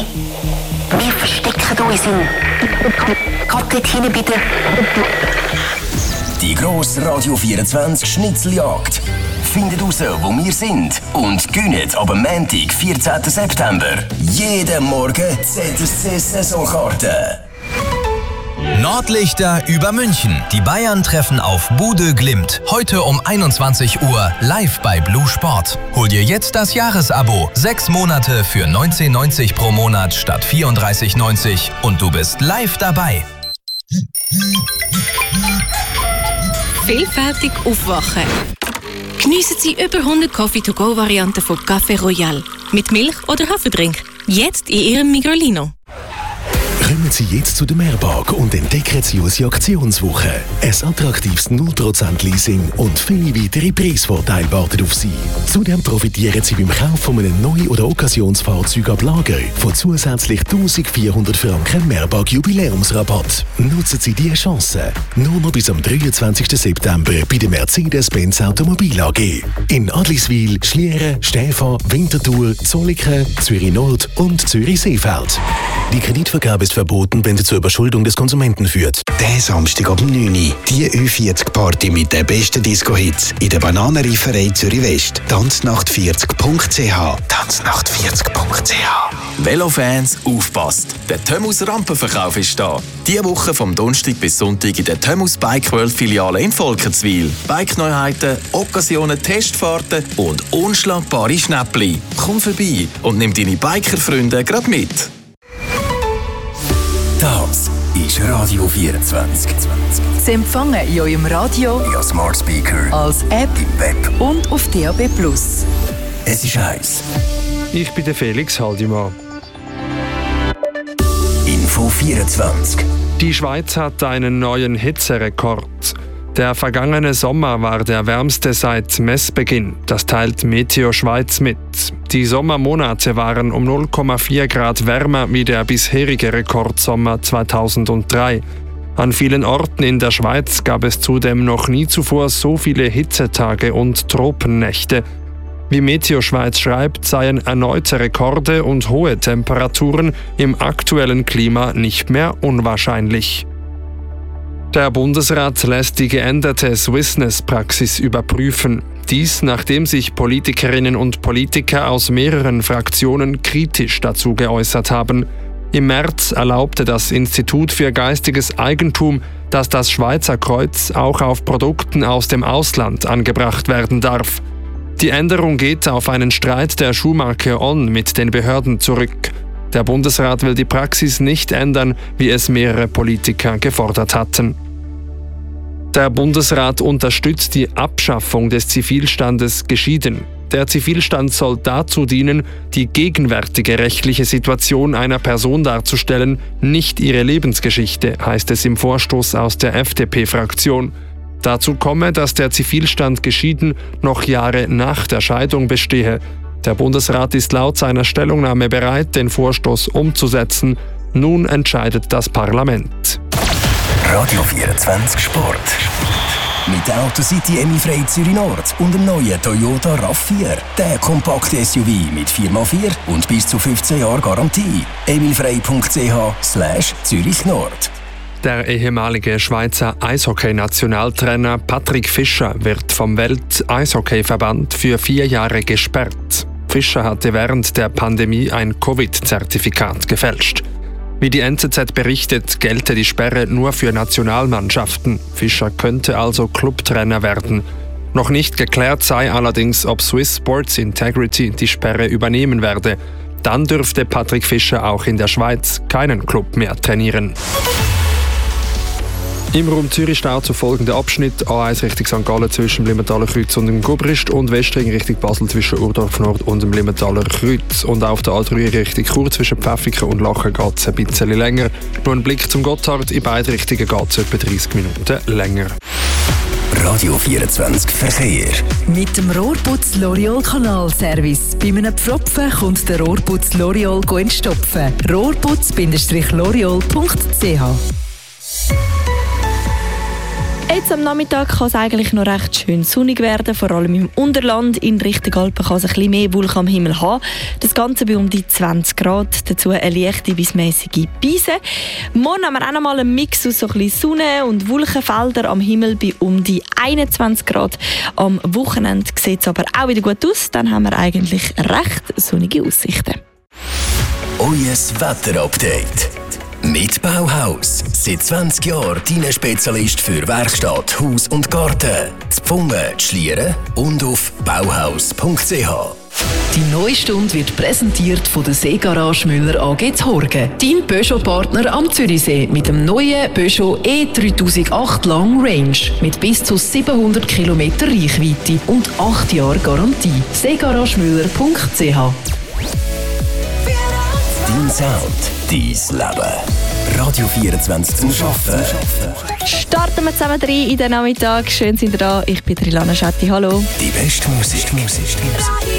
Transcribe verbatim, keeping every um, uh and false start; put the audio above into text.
Hey, wir verstecken uns in... Geht dort hinten bitte. Die grosse Radio vierundzwanzig Schnitzeljagd. Findet raus, wo wir sind und gönnt ab Montag, vierzehnten September, jeden Morgen Z S C-Saisonkarten. Nordlichter über München. Die Bayern treffen auf Bude Glimt. Heute um einundzwanzig Uhr live bei Blue Sport. Hol dir jetzt das Jahresabo. Sechs Monate für neunzehn neunzig pro Monat statt vierunddreißig neunzig und du bist live dabei. Vielfältig aufwachen. Geniessen Sie über hundert Coffee-to-go-Varianten von Café Royal. Mit Milch oder Haferdrink. Jetzt in Ihrem Migrolino. Kommen Sie jetzt zu der Mehrpark und entdecken Sie unsere Aktionswoche. Ein attraktives null Prozent Leasing und viele weitere Preisvorteile warten auf Sie. Zudem profitieren Sie beim Kauf von einem Neu- oder Occasionsfahrzeug ab Lager von zusätzlich eintausendvierhundert Franken Mehrpark Jubiläumsrabatt. Nutzen Sie diese Chance. Nur noch bis am dreiundzwanzigsten September bei der Mercedes-Benz Automobil A G. In Adliswil, Schlieren, Stäfa, Winterthur, Zollikofen, Zürich Nord und Zürich Seefeld. Die Kreditvergabe ist verboten, wenn sie zur Überschuldung des Konsumenten führt. Der Samstag ab neun Uhr. Die Ö vierzig Party mit den besten Disco-Hits in der Bananenreiferei Zürich West. tanznacht vierzig punkt c h. tanznacht vierzig punkt c h. Velofans, aufpasst! Der Tönnies Rampenverkauf ist da. Diese Woche vom Donnerstag bis Sonntag in der Tönnies Bike World Filiale in Volkenswil. Bike-Neuheiten, Occasionen, Testfahrten und unschlagbare Schnäppli. Komm vorbei und nimm deine Biker-Freunde gerade mit. Das ist Radio vierundzwanzig. Sie empfangen in eurem Radio, Ja, Smart Speaker, als App im Web und auf D A B plus. Es ist heiß. Ich bin der Felix Haldimann. Info vierundzwanzig. Die Schweiz hat einen neuen Hitzerekord. Der vergangene Sommer war der wärmste seit Messbeginn. Das teilt Meteo Schweiz mit. Die Sommermonate waren um null Komma vier Grad wärmer wie der bisherige Rekordsommer zweitausenddrei. An vielen Orten in der Schweiz gab es zudem noch nie zuvor so viele Hitzetage und Tropennächte. Wie Meteo Schweiz schreibt, seien erneute Rekorde und hohe Temperaturen im aktuellen Klima nicht mehr unwahrscheinlich. Der Bundesrat lässt die geänderte Swissness-Praxis überprüfen. Dies, nachdem sich Politikerinnen und Politiker aus mehreren Fraktionen kritisch dazu geäußert haben. Im März erlaubte das Institut für geistiges Eigentum, dass das Schweizer Kreuz auch auf Produkten aus dem Ausland angebracht werden darf. Die Änderung geht auf einen Streit der Schuhmarke On mit den Behörden zurück. Der Bundesrat will die Praxis nicht ändern, wie es mehrere Politiker gefordert hatten. Der Bundesrat unterstützt die Abschaffung des Zivilstandes geschieden. Der Zivilstand soll dazu dienen, die gegenwärtige rechtliche Situation einer Person darzustellen, nicht ihre Lebensgeschichte, heißt es im Vorstoß aus der F D P-Fraktion. Dazu komme, dass der Zivilstand geschieden noch Jahre nach der Scheidung bestehe. Der Bundesrat ist laut seiner Stellungnahme bereit, den Vorstoß umzusetzen. Nun entscheidet das Parlament. Radio vierundzwanzig Sport. Mit der Autocity Emilfrei Zürich Nord und dem neuen Toyota RAV vier. Der kompakte S U V mit vier mal vier und bis zu fünfzehn Jahren Garantie. emilfrei punkt c h slash Zürich Nord. Der ehemalige Schweizer Eishockey-Nationaltrainer Patrick Fischer wird vom Welt-Eishockey-Verband für vier Jahre gesperrt. Fischer hatte während der Pandemie ein Covid-Zertifikat gefälscht. Wie die N Z Z berichtet, gelte die Sperre nur für Nationalmannschaften. Fischer könnte also Clubtrainer werden. Noch nicht geklärt sei allerdings, ob Swiss Sports Integrity die Sperre übernehmen werde. Dann dürfte Patrick Fischer auch in der Schweiz keinen Club mehr trainieren. Im Raum Zürich staut zu folgender Abschnitt: A eins Richtung Sankt Gallen zwischen dem Limmertaler Kreuz und dem Gubrist und Westring Richtung Basel zwischen Urdorf Nord und dem Limmertaler Kreuz. Und auf der A drei Richtung Chur zwischen Pfäffiken und Lachen geht es ein bisschen länger. Nur ein Blick zum Gotthard: in beide Richtungen geht es etwa dreißig Minuten länger. Radio vierundzwanzig Verkehr. Mit dem Rohrputz L'Oreal Kanalservice. Bei einem Pfropfen kommt der Rohrputz L'Oreal entstopfen. rohrputz Bindestrich l'oreal punkt c h Jetzt am Nachmittag kann es eigentlich noch recht schön sonnig werden, vor allem im Unterland. In Richtung Alpen kann es ein bisschen mehr Wolken am Himmel haben. Das Ganze bei um die zwanzig Grad, dazu eine leichte bis mäßige Beise. Morgen haben wir auch noch mal einen Mix aus so ein bisschen Sonne und Wolkenfelder am Himmel bei um die einundzwanzig Grad. Am Wochenende sieht es aber auch wieder gut aus, dann haben wir eigentlich recht sonnige Aussichten. Eues Wetterupdate. Mit Bauhaus. Seit zwanzig Jahren dein Spezialist für Werkstatt, Haus und Garten. Zu Pfungen, Schlieren und auf bauhaus punkt c h. Die neue Stunde wird präsentiert von der Seegarage Müller A G zu Horgen. Dein Peugeot-Partner am Zürichsee mit dem neuen Peugeot E dreitausendacht Long Range mit bis zu siebenhundert Kilometer Reichweite und acht Jahre Garantie. seegaragemüller punkt c h. Dein Sound, dein Leben. Radio vierundzwanzig zum Arbeiten. Starten wir zusammen rein in den Nachmittag. Schön sind ihr da. Ich bin Rilana Schatti. Hallo. Die beste Musik. Musik.